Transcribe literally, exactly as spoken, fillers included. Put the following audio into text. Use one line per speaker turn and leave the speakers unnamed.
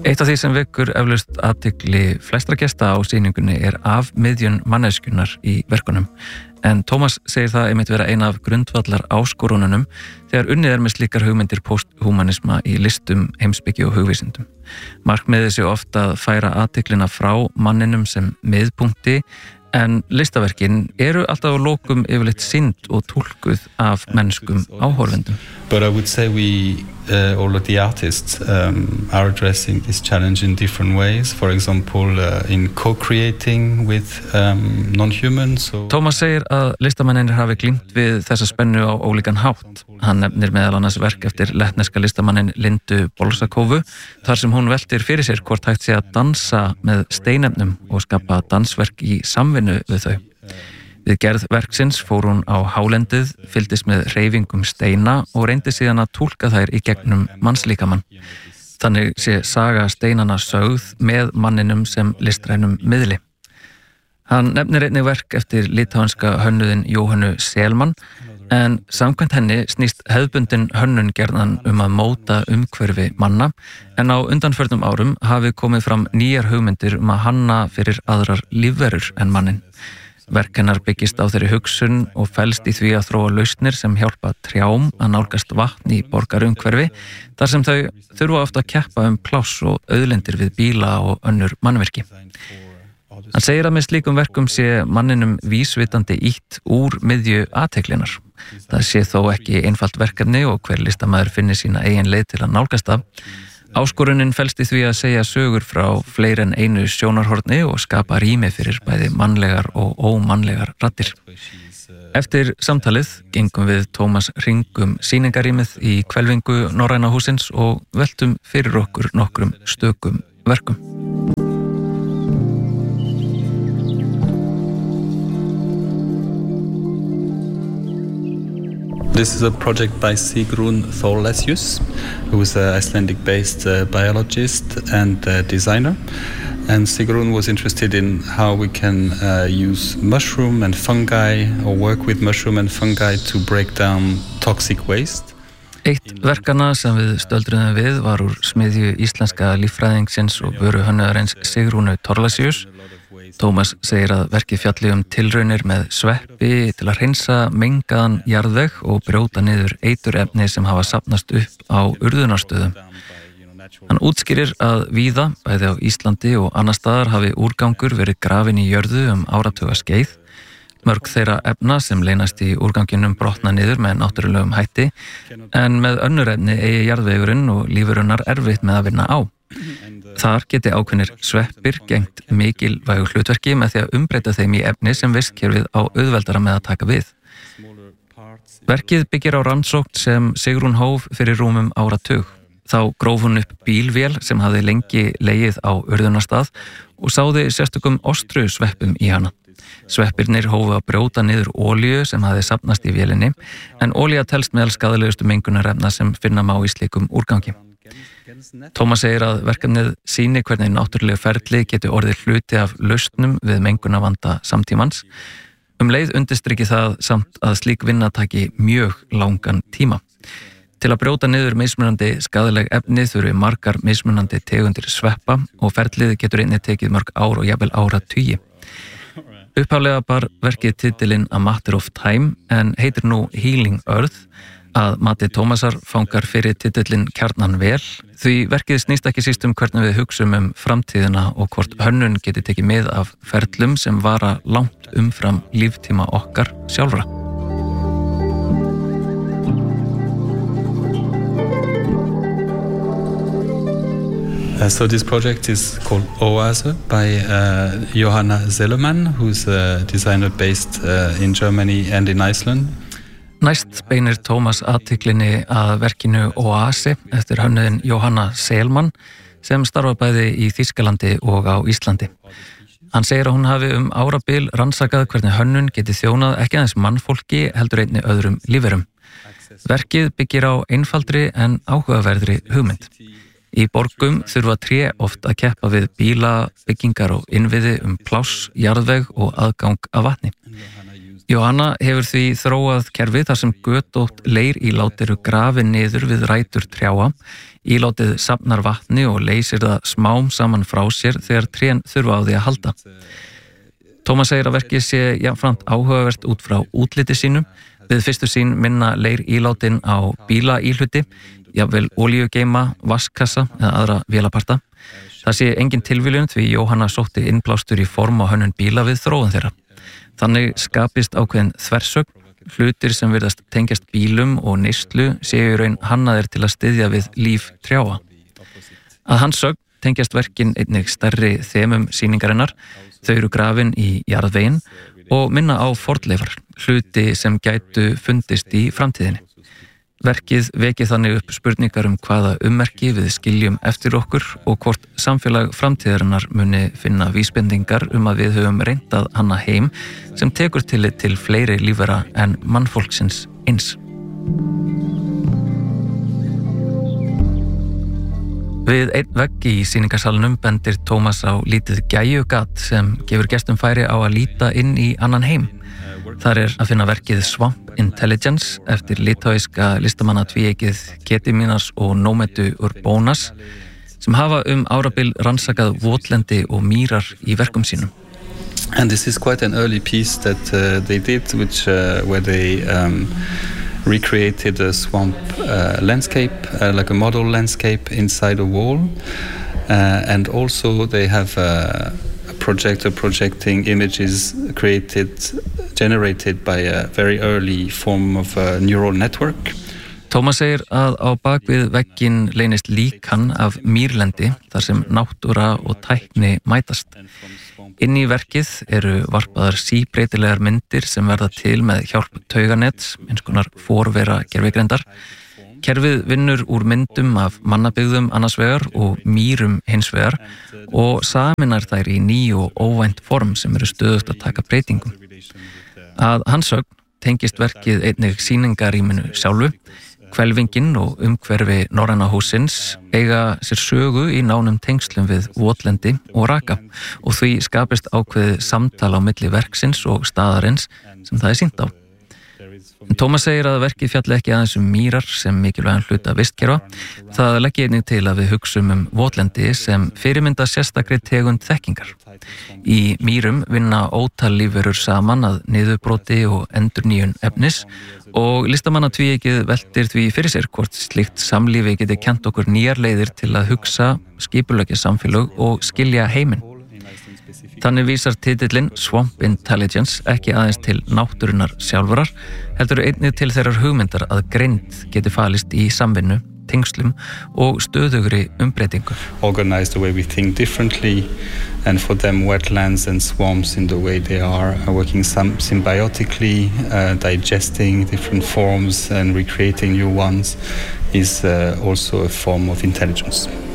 Eitt af því sem vekur eflaust athygli flestra gesta á sýningunni er afmiðjun manneskjunnar í verkunum. En Tómas segir það einmitt vera eina af grundvallar áskorununum þegar unnið er með slíkar hugmyndir posthumanisma í listum, heimspeki og hugvísindum. Markmiðið sé ofta að færa athyglina frá manninum sem miðpunkti, en listaverkin eru alltaf á lokum yfirleitt sýnd og túlkuð af mennskum áhorfendum.
But I would say we, uh, all of the artists um, are addressing this challenge in different ways. For example, uh, in co-creating with um, non-humans. So...
Tómas segir að listamennir hafi glímt við þessa spennu á ólíkan hátt. Hann nefnir meðal annars verk eftir lettneska listamannin Lindu Bolsakovu, þar sem hún veltir fyrir sér hvort hægt sé að dansa með steinefnum og skapa dansverk í samvinnu við þau. Við gerð verksins fór hún á hálendið, fylgdist með hreyfingum steina og reyndi síðan að túlka þær í gegnum mannslíkamann. Þannig sé saga steinana sögð með manninum sem listrænum miðli. Hann nefnir einnig verk eftir litháenska hönnuðin Jóhannu Selmann, en samkvæmt henni snýst hefðbundin hönnun gerðan um að móta umhverfi manna, en á undanförnum árum hafi komið fram nýjar hugmyndir um að hanna fyrir aðrar lífverur en mannin. Verk hennar byggist á þeirri hugsun og felst í því að þróa lausnir sem hjálpa trjám að nálgast vatn í borgarumhverfi, þar sem þau þurfa ofta að keppa um pláss og auðlindir við bíla og önnur mannvirki. Hann segir að með slíkum verkum sé manninum vísvitandi ítt úr miðju athyglinnar. Það sé þó ekki einfalt verkefni og hver listamaður finni sína eigin leið til að nálgast það. Áskorunin felst í því að segja sögur frá fleiri en einu sjónarhorni og skapa rými fyrir bæði mannlegar og ómannlegar raddir. Eftir samtalið gengum við Tómas hringum sýningarýmið í hvelfingu Norræna hússins og veltum fyrir okkur nokkrum stökum verkum.
This is a project by Sigrún Þorlesius, who is an Icelandic-based uh, biologist and uh, designer. And Sigrún was interested in how we can uh, use mushroom and fungi or work with mushroom and fungi to break down toxic waste.
Eitt verkana sem við stöldruðum við var úr smiðju íslenska líffræðingsins og vöruhönnuðarins Sigrúnu Þorlesius. Tómas segir að verkið fjalli um tilraunir með sveppi til að hreinsa mengaðan jarðveg og brjóta niður eiturefni sem hafa safnast upp á urðunarstöðum. Hann útskýrir að víða, bæði á Íslandi og annar staðar, hafi úrgangur verið grafinn í jörðu um áratuga skeið. Mörg þeirra efna sem leynast í úrganginum brotna niður með náttúrulegum hætti, en með önnur efni eigi jarðvegurinn og lífverurnar erfitt með að vinna á. Þar geti ákveðnir sveppir gegnt mikilvægu hlutverki með því að umbreyta þeim í efni sem vistkerfið á auðveldara með að taka við. Verkið byggir á rannsókn sem Sigrún hóf fyrir rúmum áratug. Þá gróf hún upp bílvél sem hafði lengi legið á urðunarstað og sáði sérstökum ostrusveppum í hana. Sveppirnir hófu að brjóta niður olíu sem hafði safnast í vélinni, en olía telst meðal skaðlegustu mengunarefna sem finna má í slíkum úrgangi. Tómas segir að verkefnið sýni hvernig náttúrulega ferli geti orðið hluti af lausnum við mengunarvanda samtímans. Um leið undirstriki það samt að slík vinna taki mjög langan tíma. Til að brjóta niður mismunandi skaðleg efni þurfi margar mismunandi tegundir sveppa og ferlið getur einnig tekið mörg ár og jafnvel áratugi. Upphaflega bar verkið titilinn A Matter of Time en heitir nú Healing Earth. Að mati Tómasar fangar fyrir titillinn kjarnan vel, því verkið snýst ekki síst um hvernig við hugsum um framtíðina og hvort hönnun geti tekið mið af ferlum sem vara langt umfram líftíma okkar sjálfra.
Uh, so this project is called Oase by uh, Johanna Selmann, who's a designer based uh, in Germany and in Iceland.
Næst beinir Tómas athyglinni að verkinu Oase eftir hönnuðin Jóhanna Selmann sem starfa bæði í Þýskalandi og á Íslandi. Hann segir að hún hafi um árabil rannsakað hvernig hönnun geti þjónað ekki aðeins mannfólki heldur einni öðrum lífverum. Verkið byggir á einfaldri en áhugaverðri hugmynd. Í borgum þurfa tré oft að keppa við bíla, byggingar og innviði um pláss, jarðveg og aðgang af vatni. Jóhanna hefur því þróað kerfi þar sem götótt leirílát eru grafin niður við rætur trjáa. Ílátið safnar vatni og leysir það smám saman frá sér þegar trén þurfa á því að halda. Tómas segir að verkið sé jafnframt áhugavert út frá útliti sínu. Við fyrstu sín minna leirílátin á bílaíhluti, jafnvel olíugeima, vatnskassa eða aðra vélaparta. Það sé engin tilviljun því Jóhanna sótti innblástur í form og hönnun bíla við þróun þeirra. Þannig skapist ákveðin þversögn, hlutir sem virðast tengjast bílum og neyslu séu í raun hannaðir til að styðja við líf trjáa. Að hans sögn tengjast verkin einnig stærri þemum sýningarinnar, þau eru grafin í jarðveginn og minna á fornleifar, hluti sem gætu fundist í framtíðinni. Verkið vekið þannig upp spurningar um hvaða ummerki við skiljum eftir okkur og hvort samfélag framtíðarinnar muni finna vísbendingar um að við höfum reynt að hanna heim sem tekur tillit til fleiri lífvera en mannfólksins eins. Við einn vegg í sýningarsalnum bendir Tómas á lítið gæjugat sem gefur gestum færi á að líta inn í annan heim. Þar er að finna verkið Swamp Intelligence eftir litáíska listamanna tvíeykið Gediminas og Nómedu Urbonas sem hafa um árabil rannsakað votlendi og mýrar í verkum sínum.
And this is quite an early piece that uh, they did, which uh, where they um, recreated a swamp uh, landscape, uh, like a model landscape inside a wall, uh, and also they have a, a projector projecting images created, generated by a very early form of a neural network.
Tómas segir að á bakvið vegginn leynist líkan af mýrlendi þar sem náttúra og tækni mætast. Inn í verkið eru varpaðar síbreytilegar myndir sem verða til með hjálp tauganets, eins konar forvera gervigreindar. Kerfið vinnur úr myndum af mannabyggðum annars vegar og mýrum hins vegar og saminar þær í ný og óvænt form sem eru stöðugt að taka breytingum. Að hans sögn tengist verkið einnig sýningarýminu sjálfu. Hvelfingin og umhverfi Norræna hússins eiga sér sögu í nánum tengslum við votlendi og raka og því skapist ákveðið samtal á milli verksins og staðarins sem það er sýnt á. En Tómas segir að verkið fjalli ekki aðeins um mýrar sem mikilvægan hluta vistkerfa. Það leggir einnig til að við hugsum um votlendi sem fyrirmynda sérstakri tegund þekkingar. Í mýrum vinna ótal lífverur saman að niðurbroti og endurnýjun efnis og listamanna tvíeykið veltir því fyrir sér hvort slíkt samlífi geti kennt okkur nýjar leiðir til að hugsa, skipuleggja samfélög og skilja heiminn. Þannig vísar titillinn Swamp Intelligence ekki aðeins til náttúrunnar sjálfurar, heldur einnig til þeirrar hugmyndar að greind geti falist í samvinnu, tengslum og stöðugri umbreytingu.
Organize the way we think differently, and for them wetlands and swamps in the way they are are working some symbiotically, uh, digesting different forms and recreating new ones is uh, also a form of intelligence.